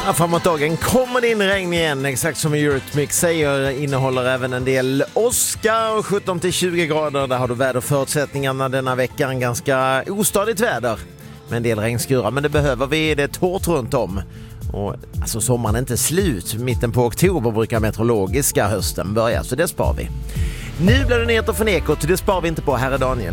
Ja, framåt dagen kommer det in regn igen, exakt som Eurythmics säger, innehåller även en del åska och 17-20 grader. Där har du väderförutsättningarna denna veckan, ganska ostadigt väder med en del regnskurar, men det behöver vi, det är torrt runt om. Och alltså sommaren är inte slut, mitten på oktober brukar meteorologiska hösten börja, så det spar vi. Nu blir det nyheter från Ekot, det spar vi inte på, här är Daniel.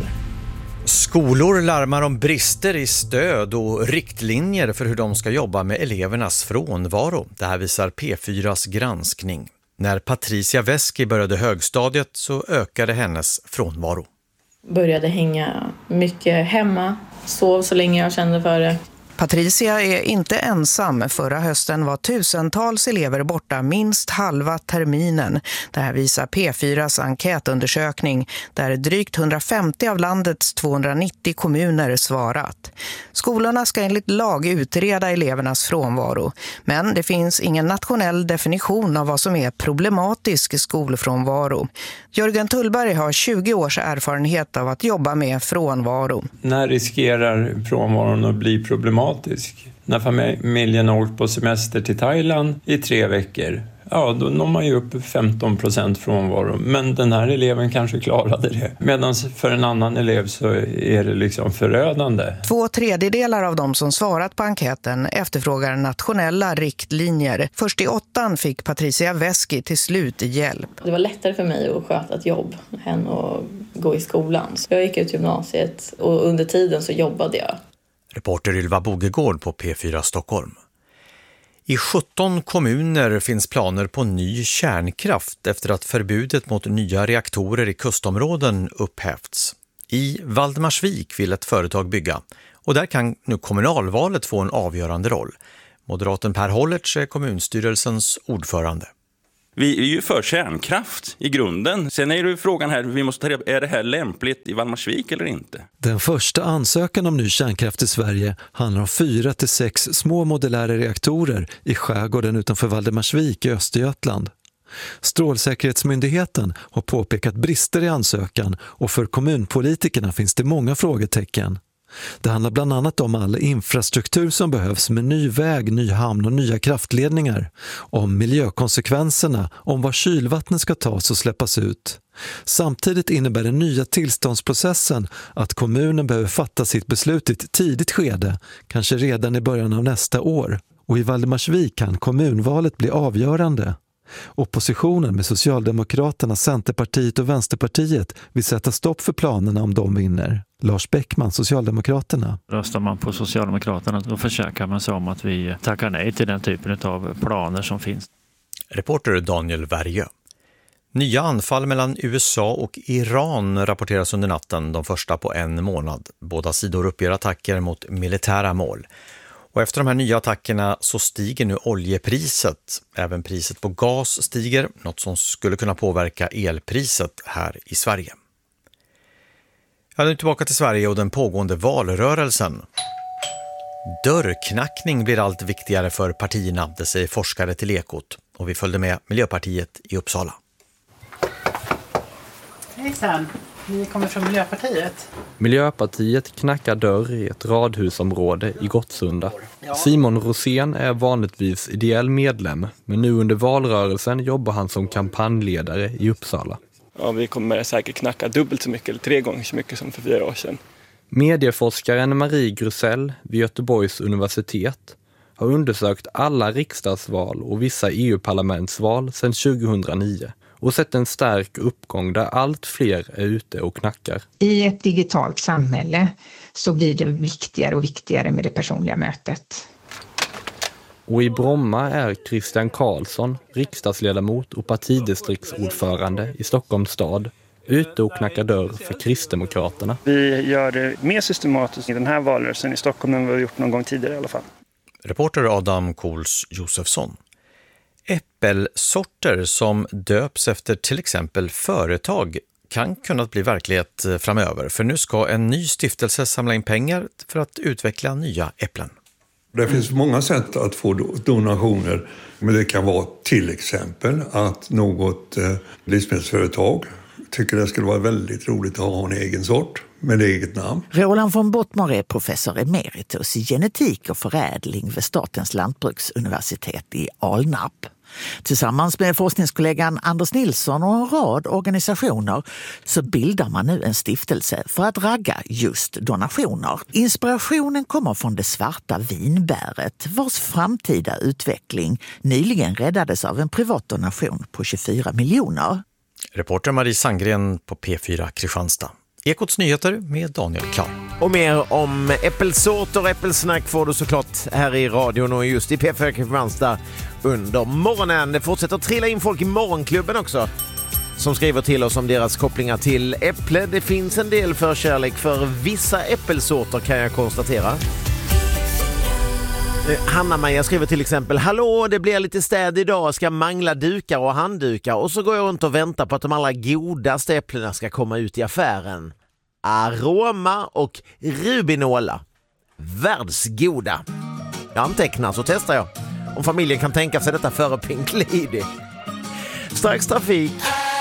Skolor larmar om brister i stöd och riktlinjer för hur de ska jobba med elevernas frånvaro. Det här visar P4s granskning. När Patricia Veski började högstadiet så ökade hennes frånvaro. Började hänga mycket hemma, sov så länge jag kände för det. Patricia är inte ensam. Förra hösten var tusentals elever borta minst halva terminen. Det här visar P4s enkätundersökning där drygt 150 av landets 290 kommuner svarat. Skolorna ska enligt lag utreda elevernas frånvaro. Men det finns ingen nationell definition av vad som är problematisk skolfrånvaro. Jörgen Tullberg har 20 års erfarenhet av att jobba med frånvaro. När riskerar frånvaron att bli problematisk? När familjen har åkt på semester till Thailand i 3 veckor, ja då når man ju upp 15% frånvaro. Men den här eleven kanske klarade det. Medan för en annan elev så är det liksom förödande. 2/3 av de som svarat på enkäten efterfrågar nationella riktlinjer. Först i 8:an fick Patricia Veski till slut hjälp. Det var lättare för mig att sköta ett jobb än att gå i skolan. Så jag gick ut gymnasiet och under tiden så jobbade jag. Reporter Ylva Bogegård på P4 Stockholm. I 17 kommuner finns planer på ny kärnkraft efter att förbudet mot nya reaktorer i kustområden upphävts. I Valdemarsvik vill ett företag bygga och där kan nu kommunalvalet få en avgörande roll. Moderaten Per Hollertz är kommunstyrelsens ordförande. Vi är ju för kärnkraft i grunden. Sen är ju frågan här, är det här lämpligt i Valdemarsvik eller inte? Den första ansökan om ny kärnkraft i Sverige handlar om 4 till 6 små modulära reaktorer i skärgården utanför Valdemarsvik i Östergötland. Strålsäkerhetsmyndigheten har påpekat brister i ansökan och för kommunpolitikerna finns det många frågetecken. Det handlar bland annat om all infrastruktur som behövs med ny väg, ny hamn och nya kraftledningar. Om miljökonsekvenserna, om var kylvattnet ska tas och släppas ut. Samtidigt innebär den nya tillståndsprocessen att kommunen behöver fatta sitt beslut i ett tidigt skede, kanske redan i början av nästa år. Och i Valdemarsvik kan kommunvalet bli avgörande. Oppositionen med Socialdemokraterna, Centerpartiet och Vänsterpartiet vill sätta stopp för planerna om de vinner. Lars Bäckman, Socialdemokraterna. Röstar man på Socialdemokraterna då försöker man sig om att vi tackar nej till den typen av planer som finns. Reporter Daniel Värjö. Nya anfall mellan USA och Iran rapporteras under natten, de första på 1 månad. Båda sidor uppger attacker mot militära mål. Och efter de här nya attackerna så stiger nu oljepriset. Även priset på gas stiger, något som skulle kunna påverka elpriset här i Sverige. Jag är nu tillbaka till Sverige och den pågående valrörelsen. Dörrknackning blir allt viktigare för partierna, det säger forskare till Ekot. Och vi följde med Miljöpartiet i Uppsala. Hejsan, ni kommer från Miljöpartiet. Miljöpartiet knackar dörr i ett radhusområde i Gottsunda. Simon Rosén är vanligtvis ideell medlem, men nu under valrörelsen jobbar han som kampanjledare i Uppsala. Ja, vi kommer säkert knacka dubbelt så mycket eller 3 gånger så mycket som för 4 år sedan. Medieforskaren Marie Grusell vid Göteborgs universitet har undersökt alla riksdagsval och vissa EU-parlamentsval sedan 2009 och sett en stark uppgång där allt fler är ute och knackar. I ett digitalt samhälle så blir det viktigare och viktigare med det personliga mötet. Och i Bromma är Christian Karlsson, riksdagsledamot och partidistriktsordförande i Stockholms stad, ute och knackar dörr för Kristdemokraterna. Vi gör det mer systematiskt i den här valrörelsen i Stockholm än vad vi gjort någon gång tidigare i alla fall. Reporter Adam Kohls Josefsson. Äppelsorter som döps efter till exempel företag kan kunna bli verklighet framöver. För nu ska en ny stiftelse samla in pengar för att utveckla nya äpplen. Det finns många sätt att få donationer, men det kan vara till exempel att något livsmedelsföretag tycker det skulle vara väldigt roligt att ha en egen sort med eget namn. Roland von Bottmer är professor emeritus i genetik och förädling vid Statens lantbruksuniversitet i Alnarp. Tillsammans med forskningskollegan Anders Nilsson och en rad organisationer så bildar man nu en stiftelse för att ragga just donationer. Inspirationen kommer från det svarta vinbäret vars framtida utveckling nyligen räddades av en privat donation på 24 miljoner. Reporter Marie Sandgren på P4 Kristianstad. Ekots nyheter med Daniel Klar. Och mer om äppelsorter och äppelsnack får du såklart här i radion och just i P4 Kristianstad under morgonen. Det fortsätter att trilla in folk i morgonklubben också som skriver till oss om deras kopplingar till äpple. Det finns en del förkärlek för vissa äppelsorter kan jag konstatera. Hanna-Maja skriver till exempel: hallå, det blir lite städ idag, ska mangla dukar och handdukar och så går jag runt och väntar på att de allra godaste äpplena ska komma ut i affären. Aroma och Rubinola. Världsgoda. Jag antecknar så testar jag om familjen kan tänka sig detta före Pink Lady. Strax trafik.